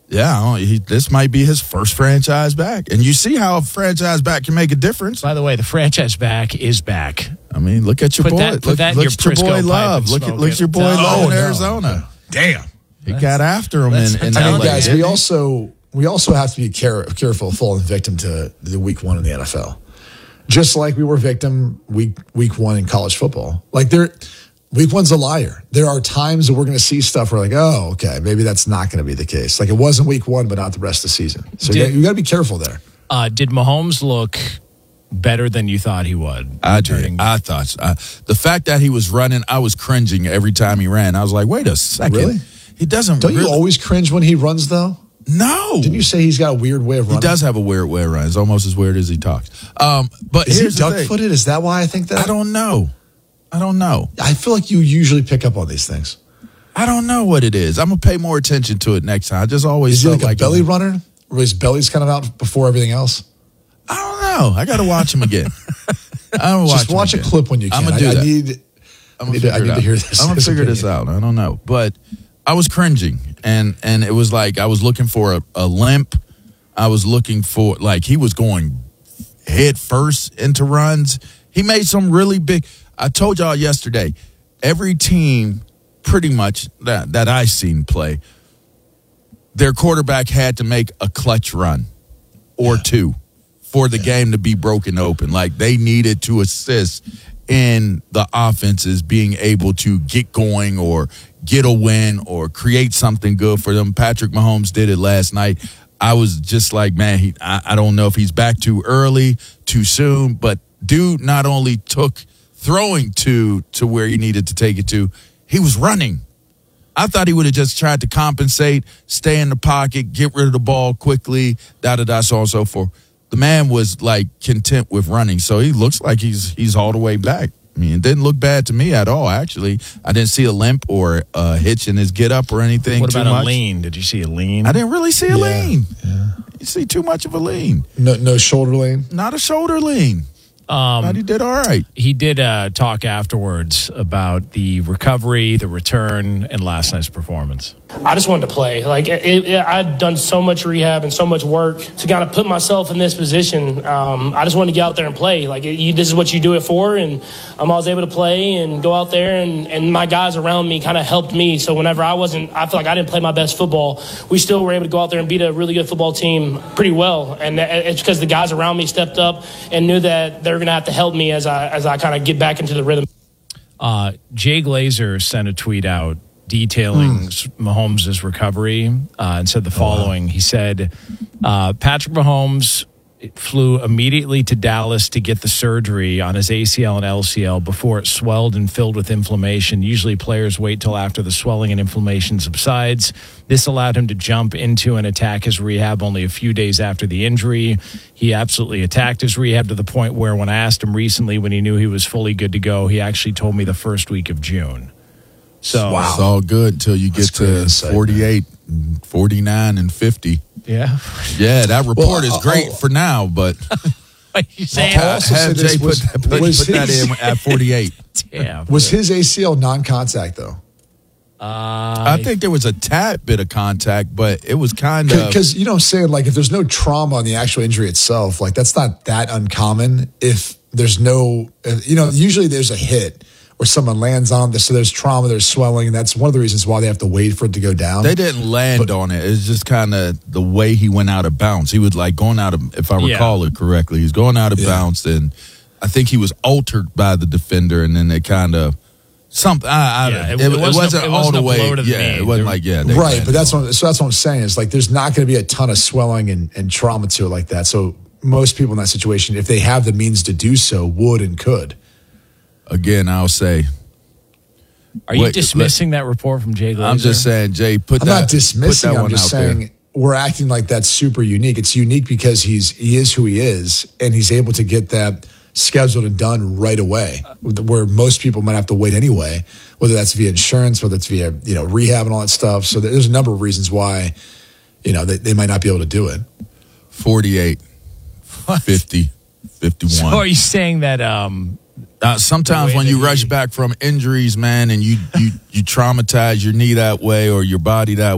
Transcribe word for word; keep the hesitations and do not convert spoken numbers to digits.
Yeah, he, this might be his first franchise back. And you see how a franchise back can make a difference. By the way, the franchise back is back. I mean, look at your put boy. That, put look that in look your at your boy Prisco Love. Look at look at your boy Love in no. Arizona. Damn. He got after him in, in I L A. mean, guys, didn't we he? also we also have to be care, careful of falling victim to the week one in the N F L. Just like we were victim week week one in college football. Like there, week one's a liar. There are times that we're going to see stuff where like, oh, okay, maybe that's not going to be the case. Like it wasn't week one, but not the rest of the season. So Did, you got to be careful there. Uh, did Mahomes look better than you thought he would? I did. I thought uh, the fact that he was running, I was cringing every time he ran. I was like, wait a second. Really? He doesn't. Don't really, you always cringe when he runs though? No. Didn't you say he's got a weird way of running? He does have a weird way of running. It's almost as weird as he talks. Um, but Is he here's the thing. duck-footed? Is that why I think that? I don't know. I don't know. I feel like you usually pick up on these things. I don't know what it is. I'm gonna pay more attention to it next time. I just always Is he felt like a like belly runner? Where his belly's kind of out before everything else? I don't know. I got to watch him again. I don't watch Just watch him a again. clip when you can. I'm gonna I, do I that. need, I'm I need, gonna to, I figure need it to out. hear this. I'm gonna his figure this opinion. out. I don't know, but I was cringing, and and it was like I was looking for a, a limp. I was looking for like he was going head first into runs. He made some really big. I told y'all yesterday. Every team, pretty much that that I seen play, their quarterback had to make a clutch run or yeah. two for the yeah. game to be broken open. Like they needed to assist in the offenses being able to get going or get a win or create something good for them. Patrick Mahomes did it last night. I was just like, man, he, I, I don't know if he's back too early, too soon, but dude not only took throwing to to where he needed to take it to, he was running. I thought he would have just tried to compensate, stay in the pocket, get rid of the ball quickly, da-da-da, so on and so forth. The man was, like, content with running, so he looks like he's he's all the way back. I mean, it didn't look bad to me at all, actually. I didn't see a limp or a hitch in his get-up or anything What too about much. a lean? Did you see a lean? I didn't really see a Yeah, lean. Yeah. You see too much of a lean. No, no shoulder lean? Not a shoulder lean. Um, but he did all right. He did uh, talk afterwards about the recovery, the return, and last night's performance. I just wanted to play. Like it, it, I'd done so much rehab and so much work to kind of put myself in this position. Um, I just wanted to get out there and play. Like it, you, this is what you do it for, and um, I was able to play and go out there, and, and my guys around me kind of helped me. So whenever I wasn't, I feel like I didn't play my best football. We still were able to go out there and beat a really good football team pretty well, and it's because the guys around me stepped up and knew that they're going to have to help me as I as I kind of get back into the rhythm. Uh, Jay Glazer sent a tweet out detailing mm. Mahomes' recovery uh, and said the following. Oh, wow. He said, uh, Patrick Mahomes flew immediately to Dallas to get the surgery on his A C L and L C L before it swelled and filled with inflammation. Usually players wait till after the swelling and inflammation subsides. This allowed him to jump into and attack his rehab only a few days after the injury. He absolutely attacked his rehab to the point where when I asked him recently when he knew he was fully good to go, he actually told me the first week of June. So wow. It's all good until you That's get to insight, forty-eight, and forty-nine, and fifty. Yeah. Yeah, that report well, is great I'll, for now, but you saying I'll also have Jay was, put, put, was put that in at forty-eight. Yeah. Was his A C L non-contact, though? Uh, I think there was a tad bit of contact, but it was kind of... Because, you know what I'm saying, like, if there's no trauma on the actual injury itself, like, that's not that uncommon. If there's no, you know, usually there's a hit where someone lands on this, so there's trauma, there's swelling, and that's one of the reasons why they have to wait for it to go down. They didn't land but, on it. It's just kind of the way he went out of bounds. He was like going out of, if I recall yeah. it correctly, he's going out of yeah. bounds, and I think he was altered by the defender, and then they kind of, something, I, I yeah, it, it, it, wasn't, wasn't it all wasn't the way, yeah, the it wasn't like, yeah. Right, but that's what, so that's what I'm saying, is like there's not going to be a ton of swelling and, and trauma to it like that, so most people in that situation, if they have the means to do so, would and could. Again, I'll say, Are you Wait, dismissing let, that report from Jay Glazer? I'm just saying, Jay, put I'm that. I'm not dismissing. Put that I'm one just out saying there. We're acting like that's super unique. It's unique because he's he is who he is, and he's able to get that scheduled and done right away. Where most people might have to wait anyway, whether that's via insurance, whether it's via you know rehab and all that stuff. So there's a number of reasons why you know they, they might not be able to do it. forty-eight, what? fifty, fifty-one. So are you saying that? Um, Uh, sometimes when you rush back from injuries, man, and you, you, you traumatize your knee that way or your body that way,